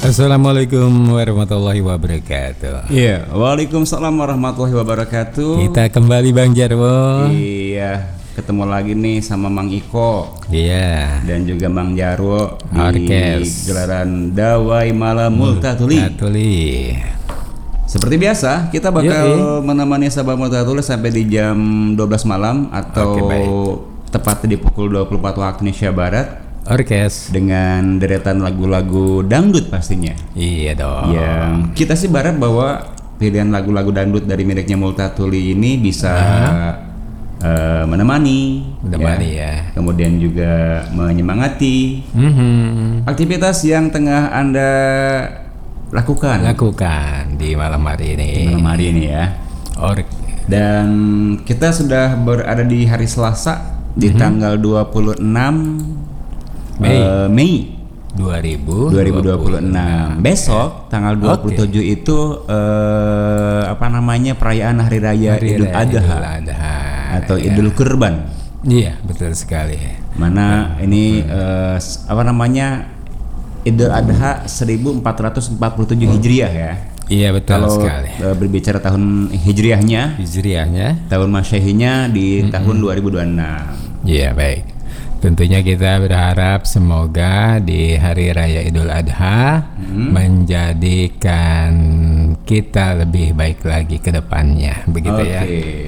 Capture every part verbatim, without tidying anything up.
Assalamualaikum warahmatullahi wabarakatuh. Iya, waalaikumsalam warahmatullahi wabarakatuh. Kita kembali Bang Jarwo. Iya, ketemu lagi nih sama Mang Iko. Iya. Dan juga Mang Jarwo di Orkes gelaran Dawai Malam Multatuli. Multatuli. Seperti biasa, kita bakal Yoi. menemani sahabat Multatuli sampai di jam dua belas malam atau Oke, tepatnya di pukul dua puluh empat waktu Indonesia Barat. Orkes Dengan deretan lagu-lagu dangdut pastinya. Iya dong. Yang kita sih berharap bahwa pilihan lagu-lagu dangdut dari miliknya Multatuli ini bisa uh-huh. uh, menemani, menemani ya. ya. Kemudian juga menyemangati mm-hmm. aktivitas yang tengah Anda lakukan. Lakukan di malam hari ini. Di malam hari ini ya. Or- Dan kita sudah berada di hari Selasa di mm-hmm. tanggal dua puluh enam Mei, uh, Mei dua ribu dua puluh enam. Besok tanggal dua puluh tujuh okay. itu uh, apa namanya perayaan hari raya hari Idul Adha, Idul Adha atau ya. Idul Kurban. Iya, betul sekali. Mana hmm. ini uh, apa namanya Idul Adha seribu empat ratus empat puluh tujuh Hijriah ya. Iya, betul Kalau, sekali. Kalau uh, berbicara tahun Hijriahnya, Hijriahnya, tahun Masyahinya di mm-hmm. tahun dua ribu dua puluh enam. Iya, baik. Tentunya kita berharap semoga di Hari Raya Idul Adha hmm. menjadikan kita lebih baik lagi ke depannya, begitu okay. ya.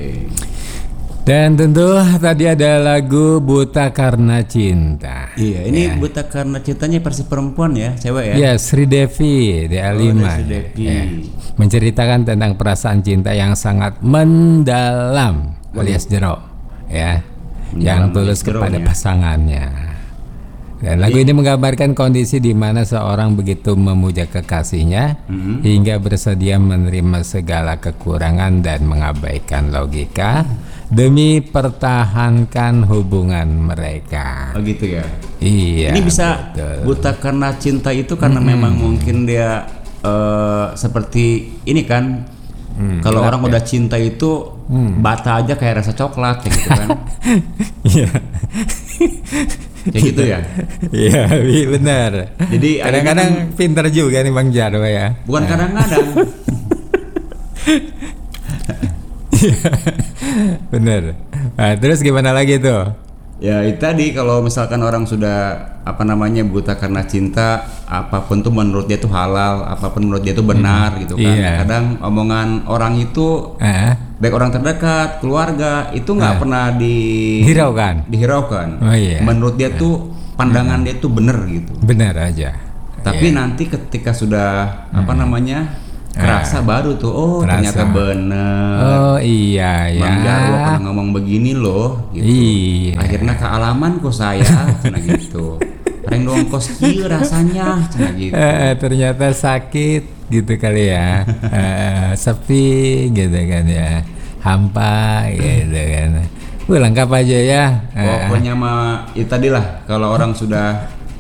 Dan tentu tadi ada lagu Buta Karena Cinta. Iya, ini ya. Buta Karena Cintanya versi perempuan ya, cewek ya? Iya, Sri Devi di Alima. Oh, Sri Devi. Ya. Menceritakan tentang perasaan cinta yang sangat mendalam, oh, alias jero, ya. Yang tulus kepada ya. pasangannya. Dan lagu ini menggambarkan kondisi di mana seorang begitu memuja kekasihnya mm-hmm. hingga bersedia menerima segala kekurangan dan mengabaikan logika demi pertahankan hubungan mereka. Oh gitu ya. Iya. Ini bisa betul. Buta karena cinta itu karena mm-hmm. memang mungkin dia uh, seperti ini kan. Hmm, kalau orang ya. udah cinta itu hmm. bata aja kayak rasa coklat kayak gitu kan. Iya. Kayak gitu ya. Iya, benar. Jadi kadang-kadang kan, pintar juga nih Bang Jarwo ya. Bukan nah. kadang-kadang. Bener. Nah, terus gimana lagi tuh? Ya itu tadi kalau misalkan orang sudah apa namanya buta karena cinta, apapun tuh menurut dia tuh halal, apapun menurut dia tuh benar hmm, gitu kan. Iya. Kadang omongan orang itu eh? baik orang terdekat, keluarga itu nggak eh? pernah di hiraukan. Dihiraukan. Oh, iya. Menurut dia tuh pandangan hmm. dia tuh benar gitu. Benar aja. Tapi yeah. nanti ketika sudah hmm. apa namanya kerasa eh. baru tuh oh ternyata bener. Oh iya ya. Bang Jarwo pernah ngomong begini loh gitu. Iya. Akhirnya kealaman kok saya cina gitu. Reng doang kos kieu rasanya cina gitu. Eh, ternyata sakit gitu kali ya. eh, sepi gitu kan ya. Hampa gitu kan. Wah, lengkap aja ya. Pokoknya mah itu tadi lah kalau orang sudah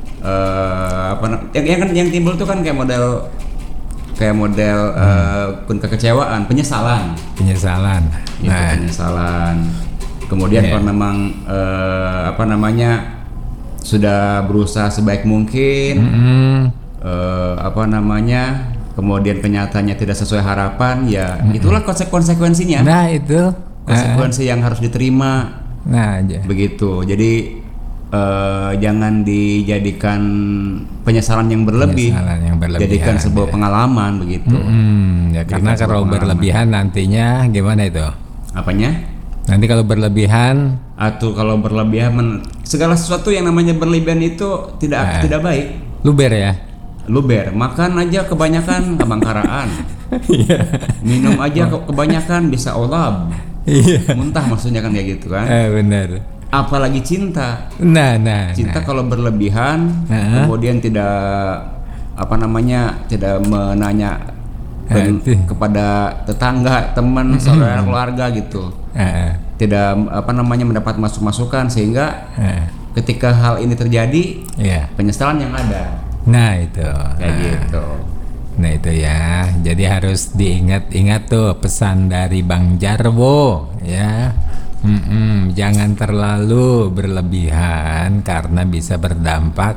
uh, apa yang, yang kan yang timbul tuh kan kayak model kayak model hmm. uh, kekecewaan, penyesalan, penyesalan, gitu, nah. penyesalan. Kemudian yeah. kalau memang uh, apa namanya sudah berusaha sebaik mungkin, mm-hmm. uh, apa namanya, kemudian kenyataannya tidak sesuai harapan, ya mm-hmm. itulah konsekuensinya. Nah itu konsekuensi uh. yang harus diterima. Nah aja. Begitu. Jadi Uh, jangan dijadikan penyesalan yang berlebih, penyesalan yang berlebihan, jadikan sebuah ya. pengalaman begitu. Mm-hmm, ya karena kalau berlebihan nantinya gimana itu? Apanya? Nanti kalau berlebihan, atau kalau berlebihan men- segala sesuatu yang namanya berlebihan itu tidak nah, tidak baik. Luber ya? Luber, makan aja kebanyakan kebangkaraan. Minum aja ke- kebanyakan bisa olab. Muntah maksudnya kan kayak gitu kan? Eh benar. Apalagi cinta. Nah, nah. Cinta nah. kalau berlebihan, uh-huh. kemudian tidak apa namanya, tidak menanya ben, uh, kepada tetangga, teman, uh-huh. saudara, keluarga gitu. Uh-huh. Tidak apa namanya mendapat masuk-masukan sehingga uh-huh. ketika hal ini terjadi, yeah. penyesalan yang ada. Nah itu. Kayak nah. gitu. Nah itu ya. Jadi harus diingat-ingat tuh pesan dari Bang Jarwo ya. Mm-mm, jangan terlalu berlebihan karena bisa berdampak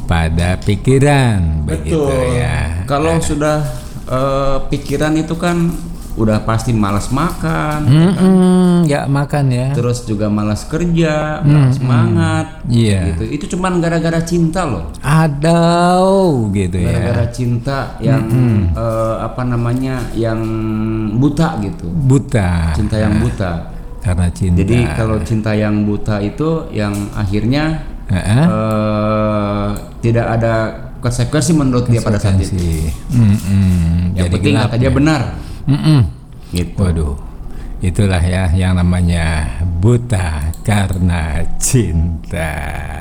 pada pikiran. Betul. Begitu ya. Kalau nah. sudah uh, pikiran itu kan udah pasti malas makan, mm -mm, nggak makan ya. Terus juga malas kerja, nggak mm, semangat, yeah. gitu. Itu cuman gara-gara cinta loh. Aduh, gitu gara-gara ya. Gara-gara cinta yang mm -hmm. uh, apa namanya, yang buta gitu. Buta. Cinta yang buta. Karena cinta. Jadi kalau cinta yang buta itu yang akhirnya uh -uh. Uh, tidak ada konsekuensi menurut dia pada saat itu. Mm -mm. Yang Jadi penting kata dia benar. Mm -mm. Gitu. Waduh, itulah ya yang namanya buta karena cinta.